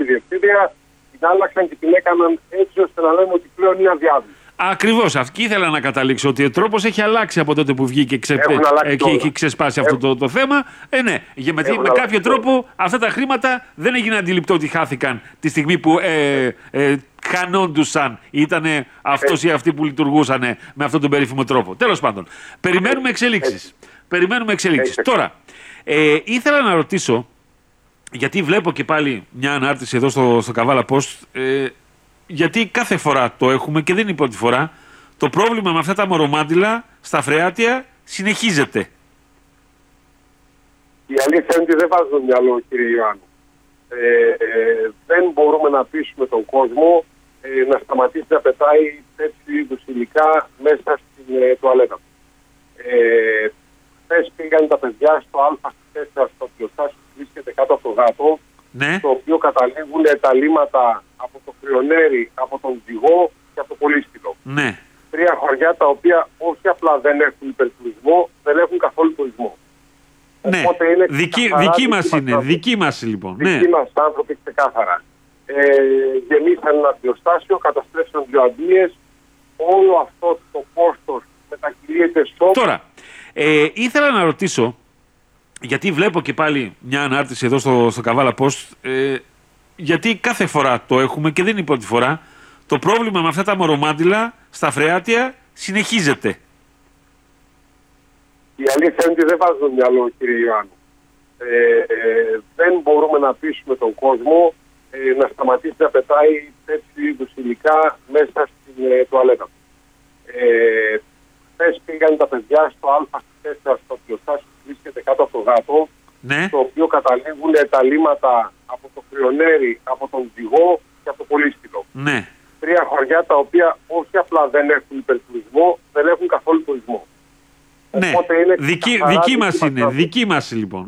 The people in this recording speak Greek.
διευθύντρια, την άλλαξαν και την έκαναν έτσι ώστε να λέμε ότι πλέον είναι αδιάβολη. Ακριβώς, αυτή ήθελα να καταλήξω, ότι ο τρόπος έχει αλλάξει από τότε που βγήκε και έχει ξεσπάσει αυτό το θέμα. Ναι, γιατί με κάποιο τρόπο αυτά τα χρήματα δεν έγινε αντιληπτό ότι χάθηκαν τη στιγμή που χανόντουσαν. Ήταν αυτός ή αυτοί που λειτουργούσαν με αυτόν τον περίφημο τρόπο. Τέλος πάντων, περιμένουμε εξελίξεις. Τώρα, ήθελα να ρωτήσω, γιατί βλέπω και πάλι μια ανάρτηση εδώ στο Καβάλα Post, γιατί κάθε φορά το έχουμε και δεν είναι η πρώτη φορά, το πρόβλημα με αυτά τα μωρομάντιλα στα Φρεάτια συνεχίζεται. Η αλήθεια είναι ότι δεν βάζω μυαλό, κύριε Ιωάννου. Δεν μπορούμε να πείσουμε τον κόσμο να σταματήσει να πετάει τέτοιου είδους υλικά μέσα στην τουαλέτα του. Χθες πήγαν τα παιδιά στο Α4 στο πλειοστάσιο που βρίσκεται κάτω από το Γάτο, Ναι. το οποίο καταλήγουν τα λίμματα από το Φριονέρι, από τον Ζυγό και από το Πολύστηλο. Ναι. 3 χωριά τα οποία όχι απλά δεν έχουν υπερτουρισμό, δεν έχουν καθόλου τουρισμό. Ναι. Είναι δική μας λοιπόν. Δικοί μας άνθρωποι ξεκάθαρα. Γεμίσαν ένα πλειοστάσιο, καταστρέψαν 2 αντλίες. Όλο αυτό το κόστος μετακυλείται στο... Τώρα, ήθελα να ρωτήσω, γιατί βλέπω και πάλι μια ανάρτηση εδώ στο Καβάλα Post, γιατί κάθε φορά το έχουμε και δεν είναι η πρώτη φορά, το πρόβλημα με αυτά τα μωρομάντιλα στα Φρεάτια συνεχίζεται. Η αλήθεια είναι ότι δεν βάζω μυαλό, κύριε Ιωάννου. Δεν μπορούμε να πείσουμε τον κόσμο να σταματήσει να πετάει τέτοιου είδους υλικά μέσα στην τουαλέτα του. Χθες πήγαν τα παιδιά στο Α4 στο πλειοστάσιο που βρίσκεται κάτω από το Γάτο, Ναι. το οποίο καταλήγουν τα λίμματα από το Φριονέρι, από τον Ζυγό και από το Πολύστηλο. Ναι. 3 χωριά τα οποία όχι απλά δεν έχουν υπερτουρισμό, δεν έχουν καθόλου τουρισμό. Ναι. Δική μας λοιπόν.